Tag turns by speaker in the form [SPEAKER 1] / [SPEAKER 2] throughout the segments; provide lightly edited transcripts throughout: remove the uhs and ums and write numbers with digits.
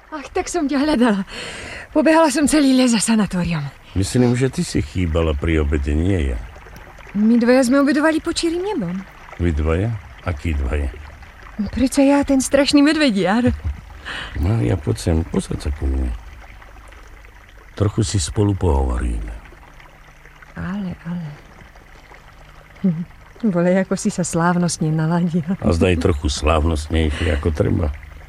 [SPEAKER 1] Ach, tak som ťa hľadala. Pobehala som celý les za sanatóriom.
[SPEAKER 2] Myslím, že ty si chýbala pri obede, nie ja.
[SPEAKER 1] My dvaja sme obedovali pod čirým nebom.
[SPEAKER 2] Vy dvaja? Akí dvaja?
[SPEAKER 1] Prečo ja, ten strašný medvediar?
[SPEAKER 2] Mária, poď sem, posaď sa ku mne. Trochu si spolu pohovoríme.
[SPEAKER 1] Ale. Bolej, ako si sa slávnostne naladil.
[SPEAKER 2] A zdaj trochu slávnostnejšie, ako treba.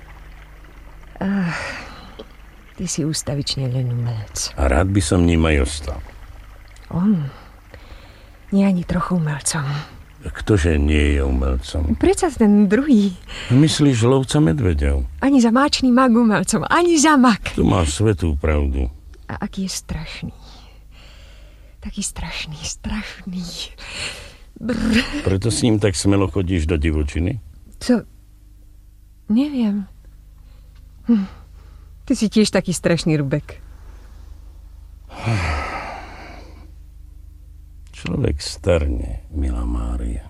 [SPEAKER 1] Ty si ústavične len umelec.
[SPEAKER 2] A rád by som ním aj ostal.
[SPEAKER 1] On nie ani trochu umelcom.
[SPEAKER 2] Ktože nie je umelcom?
[SPEAKER 1] Prečo ten druhý?
[SPEAKER 2] Myslíš lovca medveďov?
[SPEAKER 1] Ani za máčný mak umelcom, ani za mak.
[SPEAKER 2] Tu máš svetú pravdu.
[SPEAKER 1] A aký je strašný. Taký strašný. Brr.
[SPEAKER 2] Preto s ním tak smelo chodíš do divočiny?
[SPEAKER 1] Co? Neviem. Ty si tiež taký strašný, Rubek.
[SPEAKER 2] Človek starne, milá Mária.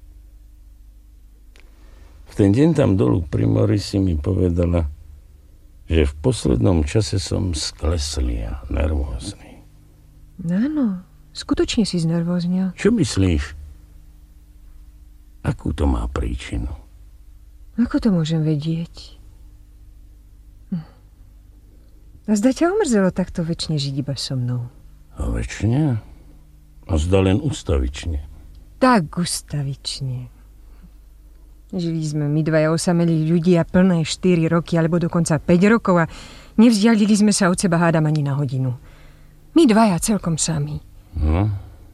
[SPEAKER 2] V ten deň tam dolu pri mori si mi povedala, že v poslednom čase som skleslý a nervózny.
[SPEAKER 1] Áno, skutočne si znervóznil.
[SPEAKER 2] Čo myslíš? Akú to má príčinu?
[SPEAKER 1] Ako to môžem vedieť? A zda ťa omrzelo takto večne žiť iba so mnou.
[SPEAKER 2] A večne? A zda len ustavične.
[SPEAKER 1] Tak ustavične. Žili sme my dvaja osamelí ľudia plné 4 roky, alebo dokonca 5 rokov a nevzdialili sme sa od seba hádam ani na hodinu. My dvaja celkom sami.
[SPEAKER 2] No?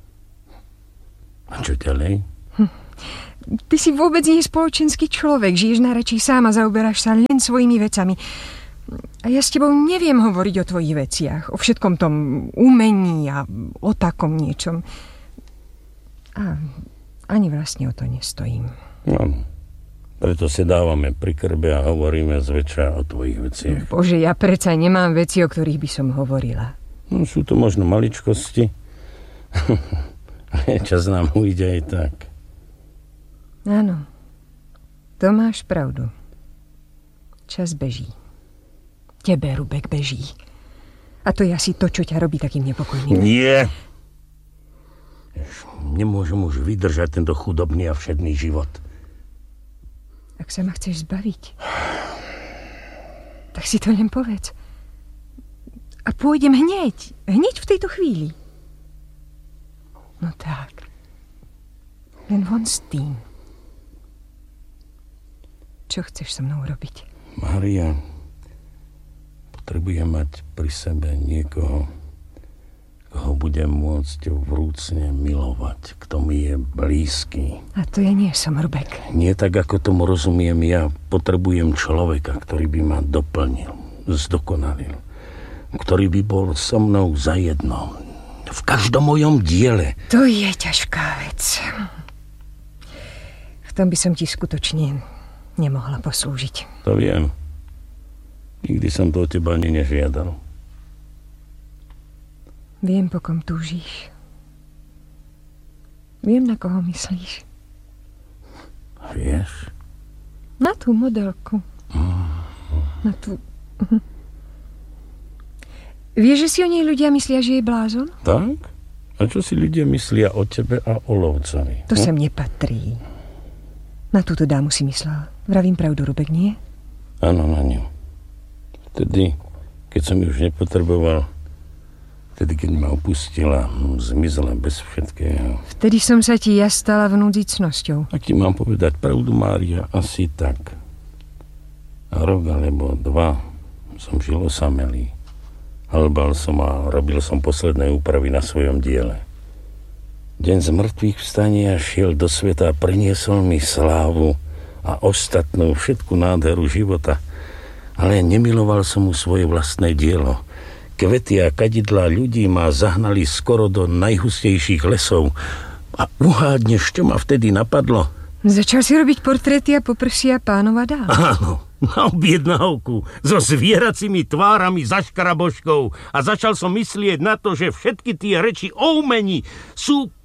[SPEAKER 2] A čo ďalej?
[SPEAKER 1] Ty si vôbec nie spoločenský človek. Žiješ na reči sám a zaoberáš sa len svojimi vecami. A ja s tebou neviem hovoriť o tvojich veciach, o všetkom tom umení a o takom niečom. A ani vlastne o to nestojím.
[SPEAKER 2] No, preto si dávame pri krbe a hovoríme zväčša o tvojich veciach.
[SPEAKER 1] Bože, ja predsa nemám veci, o ktorých by som hovorila.
[SPEAKER 2] No, sú to možno maličkosti, ale čas nám ujde aj tak.
[SPEAKER 1] Áno, to máš pravdu. Čas beží. Tebe, Rubek, beží. A to je asi to, čo ťa robí takým nepokojným.
[SPEAKER 2] Nie. Nemôžem už vydržať tento chudobný a všedný život.
[SPEAKER 1] Ak sa ma chceš zbaviť, tak si to len povedz. A pôjdem hneď v tejto chvíli. No tak. Len von s tým. Čo chceš so mnou robiť?
[SPEAKER 2] Mária, potrebujem mať pri sebe niekoho, koho budem môcť vrúcne milovať, kto mi je blízky.
[SPEAKER 1] A to ja nie som, Rubek.
[SPEAKER 2] Nie tak, ako tomu rozumiem ja. Potrebujem človeka, ktorý by ma doplnil, zdokonalil, ktorý by bol so mnou zajedno. V každom mojom diele.
[SPEAKER 1] To je ťažká vec. V tom by som ti skutočne nemohla poslúžiť.
[SPEAKER 2] To viem. Nikdy som to od teba ani nežiadal.
[SPEAKER 1] Viem, po kom túžiš. Viem, na koho myslíš.
[SPEAKER 2] Vieš?
[SPEAKER 1] Na tú modelku. Na tú... Vieš, že si o nej ľudia myslia, že je blázon?
[SPEAKER 2] Tak? A čo si ľudia myslia o tebe a o lovcovi?
[SPEAKER 1] To sem nepatrí. Na túto dámu si myslel. Vravím pravdu, Rubek, nie?
[SPEAKER 2] Áno, na ňu. Vtedy, keď som ju už nepotreboval, vtedy, keď ma opustila, zmizla bez všetkého.
[SPEAKER 1] Vtedy som sa ti ja stala vnúdicnosťou.
[SPEAKER 2] A ti mám povedať pravdu, Mária, asi tak. A rok alebo 2 som žil osamelý. Halbal som a robil som posledné úpravy na svojom diele. Deň z mŕtvych vstania šiel do sveta a priniesol mi slávu a ostatnú všetku nádheru života. Ale nemiloval som mu svoje vlastné dielo. Kvety a kadidlá ľudí ma zahnali skoro do najhustejších lesov. A uhádneš, čo ma vtedy napadlo?
[SPEAKER 1] Začal si robiť portréty a poprsia pánova dám.
[SPEAKER 2] Áno, na objednávku so zvieracími tvárami za škaraboškou. A začal som myslieť na to, že všetky tie reči o umení sú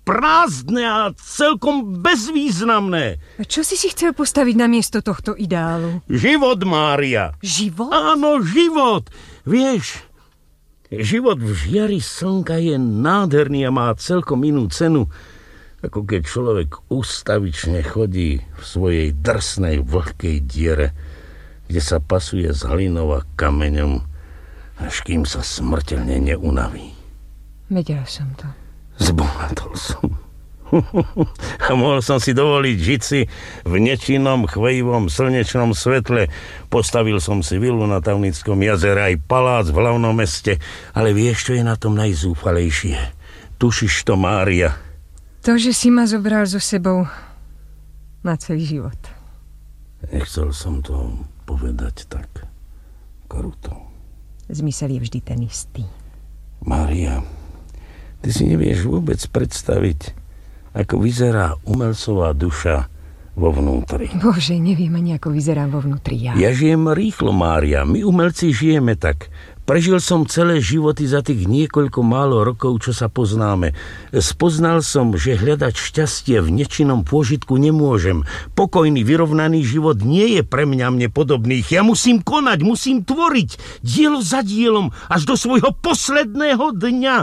[SPEAKER 2] prázdne a celkom bezvýznamné.
[SPEAKER 1] A čo si chcel postaviť namiesto tohto ideálu?
[SPEAKER 2] Život, Mária.
[SPEAKER 1] Život?
[SPEAKER 2] Áno, život. Vieš, život v žiari slnka je nádherný a má celkom inú cenu, ako keď človek ustavične chodí v svojej drsnej vlhkej diere, kde sa pasuje s hlinou a kameňom, až kým sa smrteľne neunaví.
[SPEAKER 1] Vedela som to.
[SPEAKER 2] Zbohatol som. A mohol som si dovoliť žiť si v nečinnom, chvejivom, slnečnom svetle. Postavil som si vilu na Tavnickom jazere, aj palác v hlavnom meste. Ale vieš, čo je na tom najzúfalejšie? Tušíš to, Mária?
[SPEAKER 1] To, že si ma zobral so sebou na celý život.
[SPEAKER 2] Nechcel som to povedať tak kruto.
[SPEAKER 1] Zmysel je vždy ten istý.
[SPEAKER 2] Mária, ty si nevieš vôbec predstaviť, ako vyzerá umelcová duša vo vnútri.
[SPEAKER 1] Bože, neviem ani, ako vyzerám vo vnútri ja.
[SPEAKER 2] Ja žijem rýchlo, Mária. My umelci žijeme tak. Prežil som celé životy za tých niekoľko málo rokov, čo sa poznáme. Spoznal som, že hľadať šťastie v nečinnom pôžitku nemôžem. Pokojný, vyrovnaný život nie je pre mňa mne podobných. Ja musím konať, musím tvoriť. Dielo za dielom, až do svojho posledného dňa.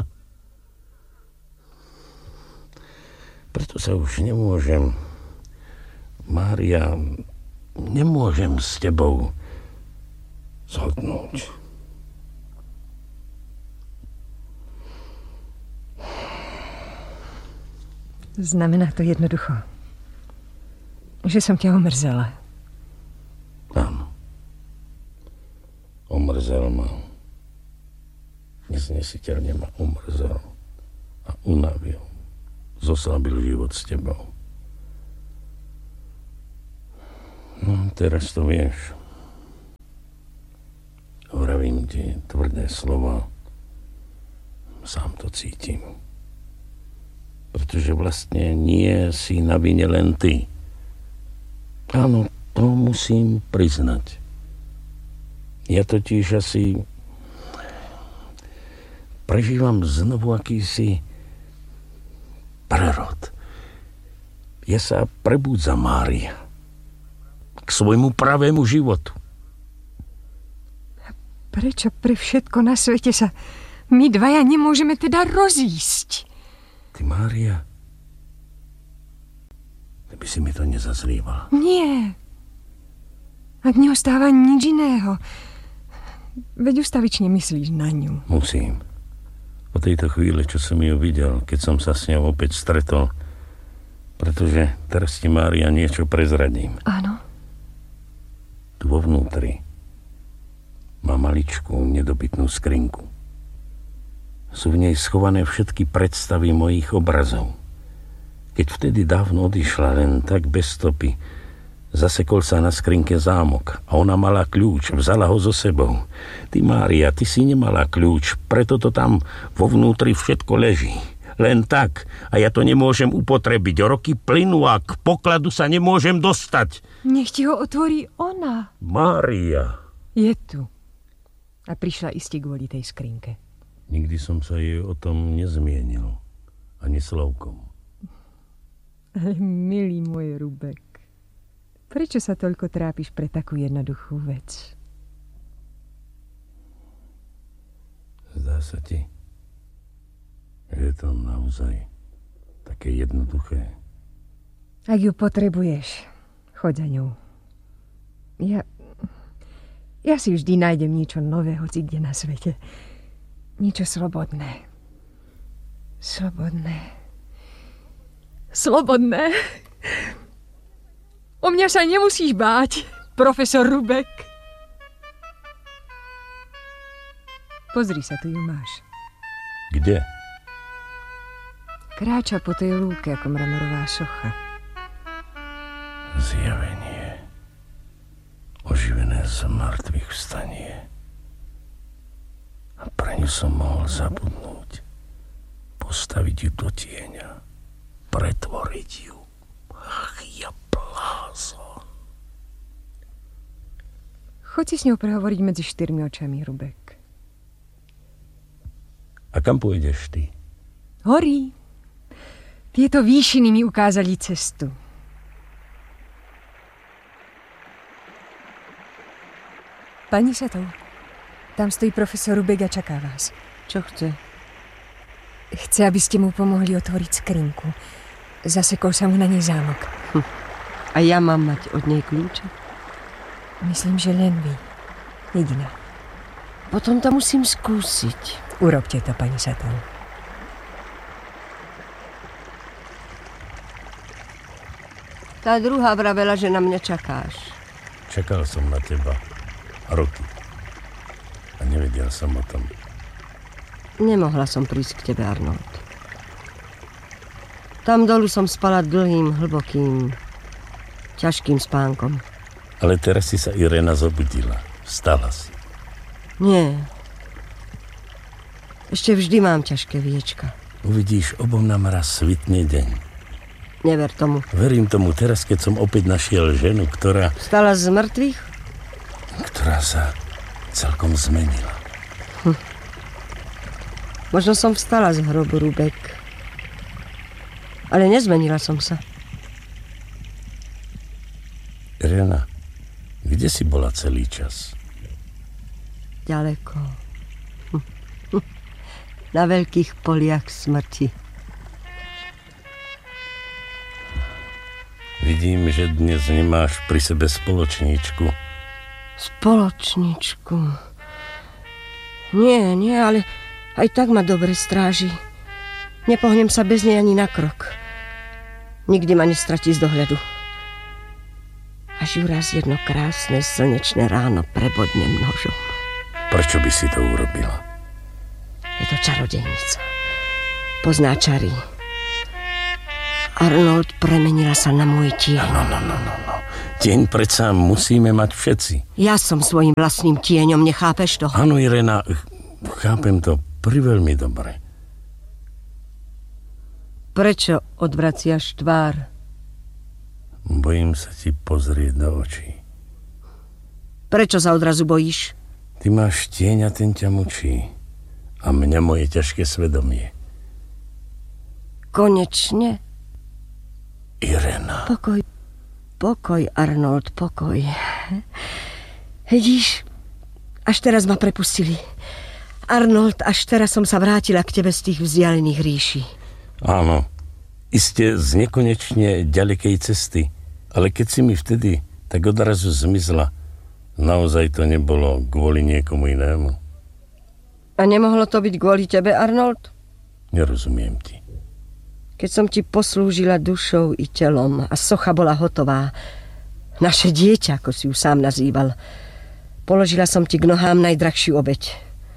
[SPEAKER 2] Preto sa už nemôžem, Mária, nemôžem s tebou zhodnúť.
[SPEAKER 1] Znamená to jednoducho, že som ťa omrzela.
[SPEAKER 2] Áno. Omrzel ma. Neznesiteľne ma omrzel a unavil. Zoslabil život s tebou. No, teraz to vieš. Hovorím ti tvrdé slova. Sám to cítim. Pretože vlastne nie si na vine len ty. Áno, to musím priznať. Ja totiž asi prežívam znovu akýsi prerod. Ja sa prebúdzam, Mária, k svojmu pravému životu.
[SPEAKER 1] Prečo pre všetko na svete sa my dvaja nemôžeme teda rozísť?
[SPEAKER 2] Ty, Mária, ty by si mi to nezazlievala.
[SPEAKER 1] Nie. Ak neostáva nič iného. Veď ustavične myslíš na ňu.
[SPEAKER 2] Musím. Po tejto chvíli, čo som ju videl, keď som sa s ňou opäť stretol, pretože teraz ti, Mária, niečo prezradím.
[SPEAKER 1] Áno.
[SPEAKER 2] Tu vo vnútri má maličkú, nedobytnú skrinku. Sú v nej schované všetky predstavy mojich obrazov. Keď vtedy dávno odišla, len tak bez stopy, zasekol sa na skrinke zámok a ona mala kľúč, vzala ho so sebou. Ty, Mária, ty si nemala kľúč, preto to tam vo vnútri všetko leží. Len tak. A ja to nemôžem upotrebiť. Roky plynú a k pokladu sa nemôžem dostať.
[SPEAKER 1] Nech ti ho otvorí ona.
[SPEAKER 2] Mária.
[SPEAKER 1] Je tu. A prišla iste kvôli tej skrinke.
[SPEAKER 2] Nikdy som sa jej o tom nezmienil. Ani slovkom.
[SPEAKER 1] Ale milý môj Rubek, prečo sa toľko trápiš pre takú jednoduchú vec?
[SPEAKER 2] Zdá sa ti, že je to naozaj také jednoduché.
[SPEAKER 1] Ak ju potrebuješ, choď za ňou. Ja si vždy nájdem niečo nové, hoci kde na svete. Niečo slobodné. Slobodné. O mňa sa nemusíš báť, profesor Rubek. Pozri sa, tu ju máš.
[SPEAKER 2] Kde?
[SPEAKER 1] Kráča po tej lúke ako mramorová socha.
[SPEAKER 2] Zjavenie. Oživené z mŕtvych vstanie. A pre ňu som mohol zabudnúť. Postaviť ju do tieňa. Pretvoriť ju. Ach, ja blázon.
[SPEAKER 1] Choď si s ňou prehovoriť medzi 4 očami, Rubek.
[SPEAKER 2] A kam pôjdeš ty?
[SPEAKER 1] Horí. Tieto výšiny mi ukázali cestu. Pani Setov, tam stojí profesor Rubek a čaká vás.
[SPEAKER 3] Čo chce?
[SPEAKER 1] Chce, aby ste mu pomohli otvoriť skrinku. Zasekol sa mu na nej zámok.
[SPEAKER 3] A ja mám mať od nej kľúče?
[SPEAKER 1] Myslím, že len vy. Jediná.
[SPEAKER 3] Potom to musím skúsiť.
[SPEAKER 1] Urobte to, pani Setov.
[SPEAKER 3] Tá druhá vravela, že na mňa čakáš.
[SPEAKER 2] Čakal som na teba roky. A nevedel som o tom.
[SPEAKER 3] Nemohla som prísť k tebe, Arnold. Tam dolu som spala dlhým, hlbokým, ťažkým spánkom.
[SPEAKER 2] Ale teraz si sa Irena zobudila. Vstala si.
[SPEAKER 3] Nie. Ešte vždy mám ťažké viečka.
[SPEAKER 2] Uvidíš, obom nám raz svitne deň.
[SPEAKER 3] Never tomu.
[SPEAKER 2] Verím tomu teraz, keď som opäť našiel ženu, ktorá
[SPEAKER 3] Stala z mŕtvych?
[SPEAKER 2] Ktorá sa celkom zmenila.
[SPEAKER 3] Možno som vstala z hrobu, Rubek. Ale nezmenila som sa.
[SPEAKER 2] Irena, kde si bola celý čas?
[SPEAKER 3] Ďaleko. Na veľkých poliach smrti.
[SPEAKER 2] Vidím, že dnes nemáš pri sebe spoločníčku.
[SPEAKER 3] Spoločničku. Nie, ale aj tak ma dobre stráži. Nepohnem sa bez nej ani na krok. Nikdy ma nestratí z dohľadu. Až ju raz jedno krásne slnečné ráno prebodnem nožom.
[SPEAKER 2] Prečo by si to urobila?
[SPEAKER 3] Je to čarodejnica. Pozná čary. Arnold, premenila sa na môj tieň.
[SPEAKER 2] No. Tieň predsa musíme mať všetci.
[SPEAKER 3] Ja som svojím vlastným tieňom, nechápeš to?
[SPEAKER 2] Áno, Irena, chápem to priveľmi dobre.
[SPEAKER 3] Prečo odvraciaš tvár?
[SPEAKER 2] Bojím sa ti pozrieť do očí.
[SPEAKER 3] Prečo sa odrazu bojíš?
[SPEAKER 2] Ty máš tieň a ten ťa mučí. A mňa moje ťažké svedomie.
[SPEAKER 3] Konečne?
[SPEAKER 2] Irena.
[SPEAKER 3] Pokoj, Arnold, pokoj. Vidíš, až teraz ma prepustili. Arnold, až teraz som sa vrátila k tebe z tých vzdialených ríší.
[SPEAKER 2] Áno, iste z nekonečne ďalekej cesty, ale keď si mi vtedy tak odrazu zmizla, naozaj to nebolo kvôli niekomu inému.
[SPEAKER 3] A nemohlo to byť kvôli tebe, Arnold?
[SPEAKER 2] Nerozumiem ti.
[SPEAKER 3] Keď som ti poslúžila dušou i telom a socha bola hotová, naše dieťa, ako si ju sám nazýval, položila som ti k nohám najdrahšiu obeť.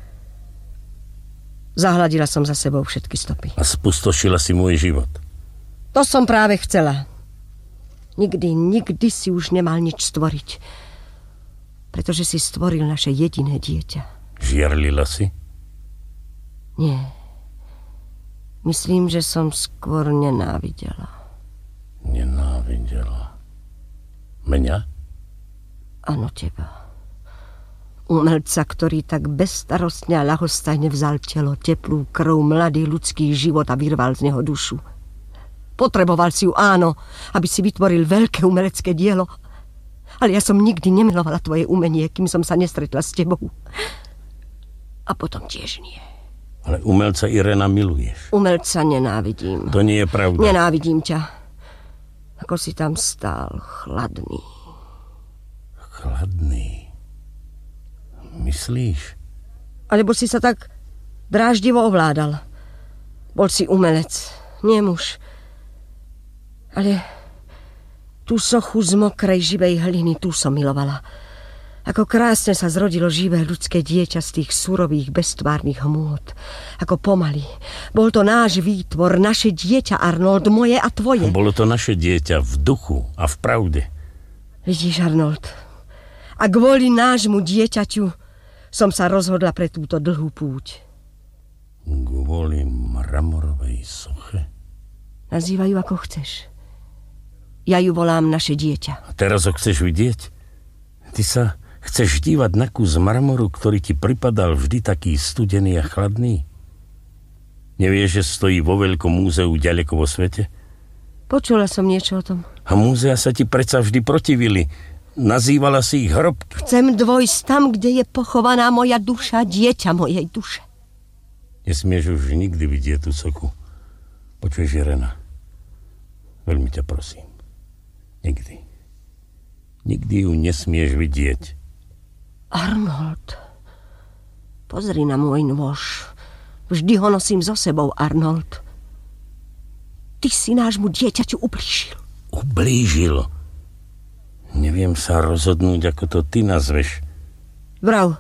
[SPEAKER 3] Zahladila som za sebou všetky stopy.
[SPEAKER 2] A spustošila si môj život.
[SPEAKER 3] To som práve chcela. Nikdy si už nemal nič stvoriť. Pretože si stvoril naše jediné dieťa.
[SPEAKER 2] Žiarlila si?
[SPEAKER 3] Nie. Myslím, že som skôr nenávidela.
[SPEAKER 2] Nenávidela. Mňa?
[SPEAKER 3] Áno, teba. Umelca, ktorý tak bezstarostne a ľahostajne vzal telo, teplú krv, mladý ľudský život a vyrval z neho dušu. Potreboval si ju, áno, aby si vytvoril veľké umelecké dielo. Ale ja som nikdy nemilovala tvoje umenie, kým som sa nestretla s tebou. A potom tiež nie.
[SPEAKER 2] Ale umelca Irena miluješ.
[SPEAKER 3] Umelca nenávidím.
[SPEAKER 2] To nie je pravda.
[SPEAKER 3] Nenávidím ťa. Ako si tam stál, chladný.
[SPEAKER 2] Chladný? Myslíš?
[SPEAKER 3] Alebo si sa tak dráždivo ovládal. Bol si umelec, nie muž. Ale tú sochu z mokrej živej hliny, tú som milovala. Ako krásne sa zrodilo živé ľudské dieťa z tých surových, beztvárnych hmôt. Ako pomaly. Bol to náš výtvor, naše dieťa, Arnold, moje a tvoje.
[SPEAKER 2] Bolo to naše dieťa v duchu a v pravde.
[SPEAKER 3] Vidíš, Arnold, a kvôli nášmu dieťaťu som sa rozhodla pre túto dlhú púť.
[SPEAKER 2] Kvôli mramorovej soche?
[SPEAKER 3] Nazývaj ju ako chceš. Ja ju volám naše dieťa.
[SPEAKER 2] A teraz ho chceš vidieť? Ty sa chceš dívať na kus mramoru, ktorý ti pripadal vždy taký studený a chladný? Nevieš, že stojí vo veľkom múzeu ďaleko vo svete?
[SPEAKER 3] Počula som niečo o tom.
[SPEAKER 2] A múzea sa ti predsa vždy protivili. Nazývala si ich hrobky.
[SPEAKER 3] Chcem dôjsť tam, kde je pochovaná moja duša, dieťa mojej duše.
[SPEAKER 2] Nesmieš už nikdy vidieť tú sochu. Počuješ, Irena? Veľmi ťa prosím. Nikdy. Nikdy ju nesmieš vidieť.
[SPEAKER 3] Arnold, pozri na môj nôž. Vždy ho nosím so sebou, Arnold. Ty si nášmu dieťaťu ublížil.
[SPEAKER 2] Ublížil? Neviem sa rozhodnúť, ako to ty nazveš.
[SPEAKER 3] Vrav.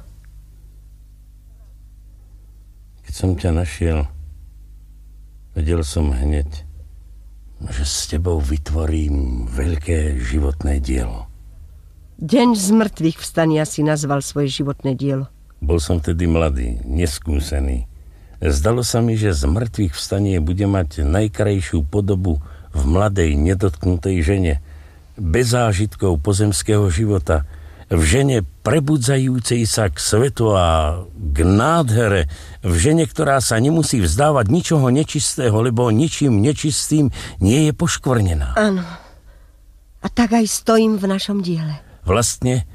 [SPEAKER 2] Keď som ťa našiel, vedel som hneď, že s tebou vytvorím veľké životné dielo.
[SPEAKER 3] Deň z mŕtvych vstania si nazval svoje životné dielo.
[SPEAKER 2] Bol som vtedy mladý, neskúsený. Zdalo sa mi, že z mŕtvych vstanie bude mať najkrajšiu podobu v mladej, nedotknutej žene, bez zážitkov pozemského života, v žene prebudzajúcej sa k svetu a k nádhere, v žene, ktorá sa nemusí vzdávať ničoho nečistého, lebo ničím nečistým nie je poškvrnená.
[SPEAKER 3] Áno. A tak aj stojím v našom diele.
[SPEAKER 2] Vlastne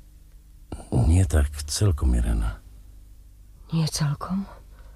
[SPEAKER 2] nie tak celkom, Irena.
[SPEAKER 3] Nie celkom?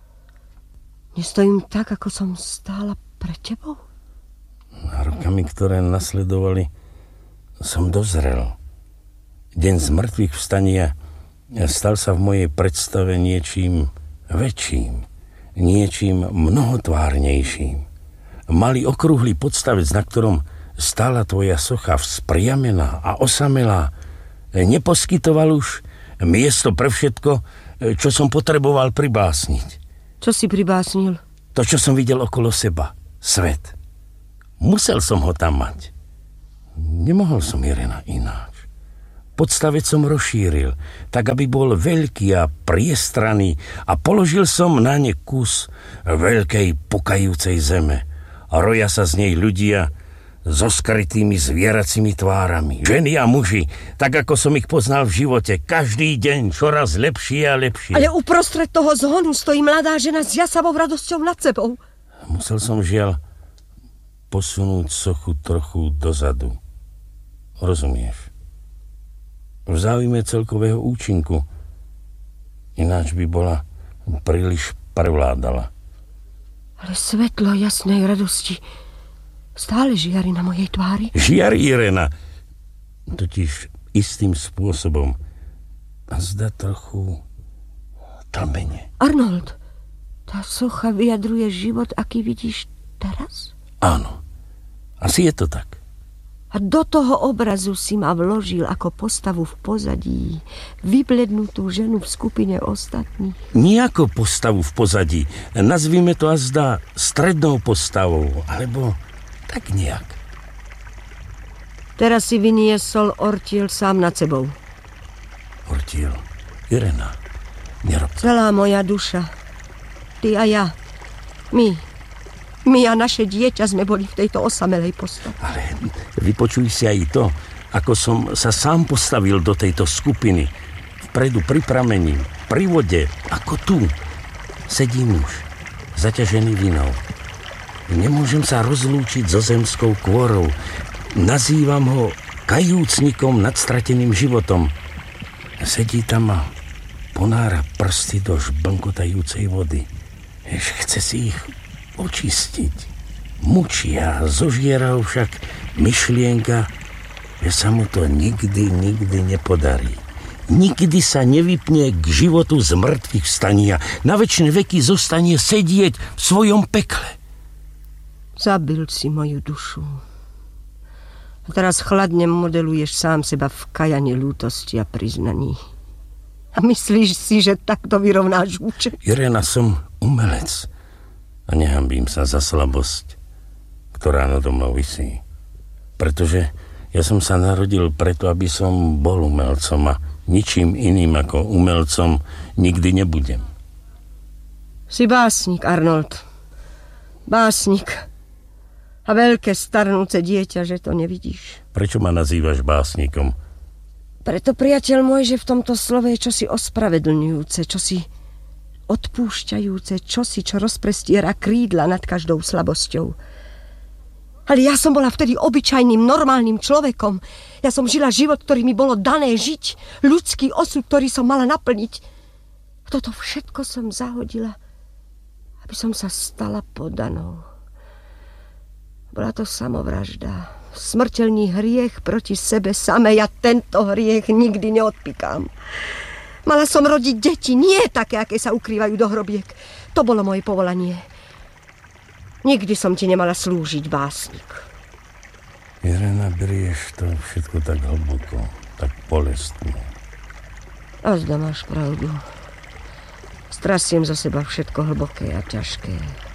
[SPEAKER 3] Nestojím tak, ako som stála pred tebou?
[SPEAKER 2] A rokami, ktoré nasledovali, som dozrel. Deň z mŕtvych vstania stal sa v mojej predstave niečím väčším, niečím mnohotvárnejším. Malý okrúhly podstavec, na ktorom stála tvoja socha, vzpriamená a osamelá, neposkytoval už miesto pre všetko, čo som potreboval pribásniť.
[SPEAKER 3] Čo si pribásnil?
[SPEAKER 2] To, čo som videl okolo seba. Svet. Musel som ho tam mať. Nemohol som, Irena, ináč. Podstavec som rozšíril, tak aby bol veľký a priestranný a položil som na ne kus veľkej pokajúcej zeme. A roja sa z nej ľudia so skrytými zvieracími tvárami. Ženy a muži, tak ako som ich poznal v živote. Každý deň čoraz lepšie a lepšie.
[SPEAKER 3] Ale uprostred toho zhonu stojí mladá žena s jasavou radosťou nad sebou.
[SPEAKER 2] Musel som, žiaľ, posunúť sochu trochu dozadu. Rozumieš? V záujme celkového účinku. Ináč by bola príliš prevládala.
[SPEAKER 3] Ale svetlo jasnej radosti stále žiari na mojej tvári.
[SPEAKER 2] Žiari, Irena. Totiž istým spôsobom. A zdá trochu tlmene.
[SPEAKER 3] Arnold, tá socha vyjadruje život, aký vidíš teraz?
[SPEAKER 2] Áno. Asi je to tak.
[SPEAKER 3] A do toho obrazu si ma vložil ako postavu v pozadí, vyblednutú ženu v skupine ostatných.
[SPEAKER 2] Nijako postavu v pozadí. Nazvime to azda strednou postavou, alebo tak nejak.
[SPEAKER 3] Teraz si vyniesol ortiel sám nad sebou.
[SPEAKER 2] Ortiel? Irena, nerob to.
[SPEAKER 3] Celá moja duša. Ty a ja. My a naše dieťa sme boli v tejto osamelej postave.
[SPEAKER 2] Ale vypočuj si aj to, ako som sa sám postavil do tejto skupiny. Vpredu pri pramení, pri vode, ako tu. Sedí muž, zaťažený vinou. Nemôžem sa rozlúčiť so zemskou kôrou. Nazývam ho kajúcnikom nad strateným životom. Sedí tam a ponára prsty do žblnkotajúcej vody. Chce si ich očistiť. Mučia, zožiera ho však myšlienka, že sa mu to nikdy nepodarí. Nikdy sa nevypne k životu z mŕtvych vstania. Na večné veky zostane sedieť v svojom pekle.
[SPEAKER 3] Zabil si moju dušu. A teraz chladne modeluješ sám seba v kajaní lútosti a priznaní. A myslíš si, že takto vyrovnáš účet?
[SPEAKER 2] Irena, som umelec a nehanbím sa za slabosť, ktorá nado mnou visí. Pretože ja som sa narodil preto, aby som bol umelcom a ničím iným ako umelcom nikdy nebudem.
[SPEAKER 3] Si básnik, Arnold. Básnik. A veľké starnúce dieťa, že to nevidíš.
[SPEAKER 2] Prečo ma nazývaš básnikom?
[SPEAKER 3] Preto, priateľ môj, že v tomto slove je čosi ospravedlňujúce, čosi odpúšťajúce čosi, čo rozprestiera krídla nad každou slabosťou. Ale ja som bola vtedy obyčajným, normálnym človekom. Ja som žila život, ktorý mi bolo dané žiť. Ľudský osud, ktorý som mala naplniť. A toto všetko som zahodila, aby som sa stala poddanou. Bola to samovražda. Smrteľný hriech proti sebe samej. Ja tento hriech nikdy neodpikám. Mala som rodiť deti, nie také, aké sa ukrývajú do hrobiek. To bolo moje povolanie. Nikdy som ti nemala slúžiť, básnik.
[SPEAKER 2] Irena, berieš to všetko tak hlboko, tak bolestne.
[SPEAKER 3] A zda máš pravdu. Strasiem zo seba všetko hlboké a ťažké.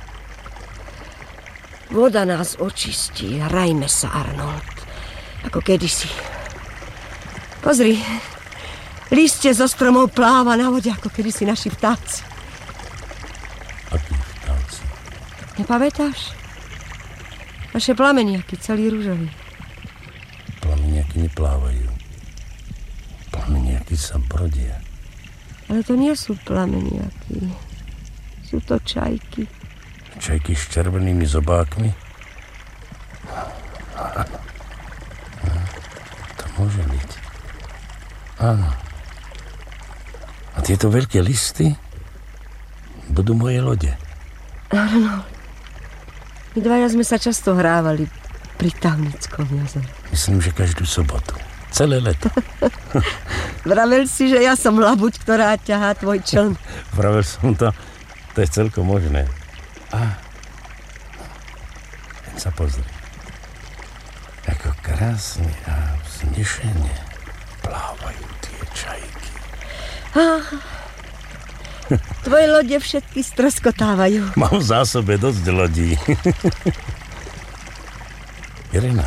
[SPEAKER 3] Voda nás očistí, hrajme sa, Arnold. Ako kedysi. Pozri, lístie zo stromov pláva na vode, ako kedysi naši vtáci.
[SPEAKER 2] Akí vtáci?
[SPEAKER 3] Nepamätáš? Naše plameniaky, celý ružový.
[SPEAKER 2] Plameniaky neplávajú. Plameniaky sa brodia.
[SPEAKER 3] Ale to nie sú plameniaky. Sú to čajky.
[SPEAKER 2] Čajky s červenými zobákmi? Áno. To môže byť. Áno. A tieto veľké listy budú moje lode.
[SPEAKER 3] Áno. My dvaja sme sa často hrávali pri Tavnickom jazere.
[SPEAKER 2] Myslím, že každú sobotu. Celé leto.
[SPEAKER 3] Vravel si, že ja som labuť, ktorá ťahá tvoj čln.
[SPEAKER 2] Vravel som to. To je celkom možné. A len sa pozri. Ako krásne a vznešene plávajú tie čajky.
[SPEAKER 3] Tvoje lode všetky stroskotávajú.
[SPEAKER 2] Mám v zásobe dosť lodí. Irena,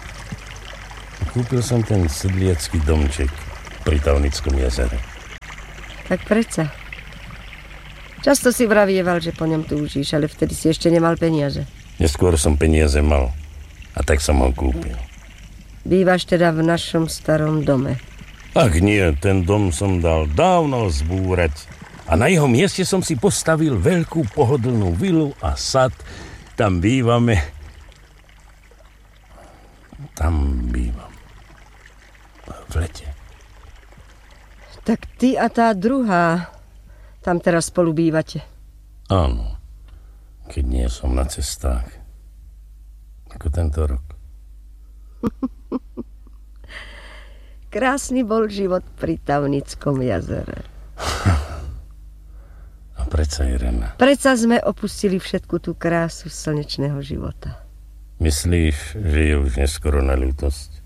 [SPEAKER 2] kúpil som ten sedliacký domček pri Tavnickom jazere.
[SPEAKER 3] Tak predsa. Často si vravieval, že po ňom túžiš, ale vtedy si ešte nemal peniaze.
[SPEAKER 2] Neskôr som peniaze mal a tak som ho kúpil.
[SPEAKER 3] Bývaš teda v našom starom dome.
[SPEAKER 2] Ach nie, ten dom som dal dávno zbúrať a na jeho mieste som si postavil veľkú pohodlnú vilu a sad. Tam bývame. Tam bývam. V lete.
[SPEAKER 3] Tak ty a tá druhá tam teraz spolu bývate.
[SPEAKER 2] Áno, keď nie som na cestách. Ako tento rok.
[SPEAKER 3] Krásny bol život pri Tavnickom jazere.
[SPEAKER 2] A predsa, Irena.
[SPEAKER 3] Predsa sme opustili všetku tú krásu slnečného života.
[SPEAKER 2] Myslíš, že je už neskoro na ľútosť?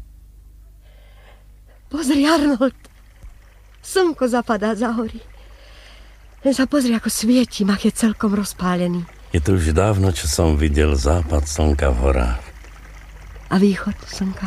[SPEAKER 3] Pozri, Arnold. Slnko zapadá za hory. Len sa pozri, ako svieti, ach je celkom rozpálený.
[SPEAKER 2] Je to už dávno, čo som videl západ slnka v horách.
[SPEAKER 3] A východ slnka?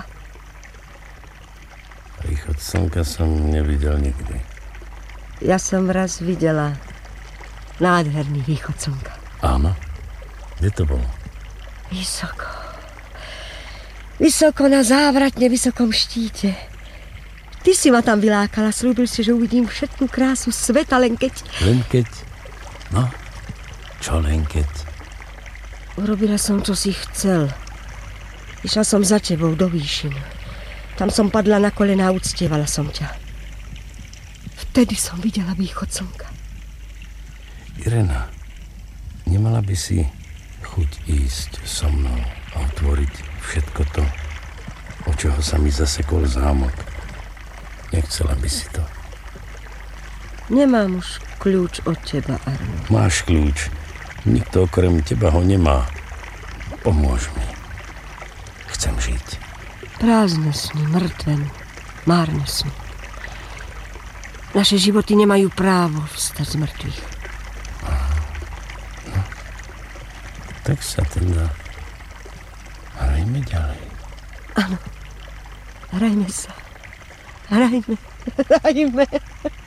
[SPEAKER 2] Východ slnka som nevidel nikdy.
[SPEAKER 3] Ja som raz videla nádherný východ slnka.
[SPEAKER 2] Áno? Kde to bolo?
[SPEAKER 3] Vysoko. Vysoko na závratne vysokom štíte. Ty si ma tam vylákala, slúbil si, že uvidím všetkú krásu sveta, len keď...
[SPEAKER 2] Len keď? No, čo len keď?
[SPEAKER 3] Urobila som, čo si chcel. Išla som za tebou do výšin. Tam som padla na kolená a uctievala som ťa. Vtedy som videla východ slnka.
[SPEAKER 2] Irena, nemala by si chuť ísť so mnou a otvoriť všetko to, od čoho sa mi zasekol zámok. Nechcela by si to.
[SPEAKER 3] Nemám už kľúč od teba, Arno.
[SPEAKER 2] Máš kľúč. Nikto okrem teba ho nemá. Pomôž mi. Chcem žiť.
[SPEAKER 3] Prázdne sny, mŕtve, márne sny. Naše životy nemajú právo vstať z mŕtvych.
[SPEAKER 2] No, tak sa teda hrajme ďalej.
[SPEAKER 3] Áno, hrajme sa. Hrajme.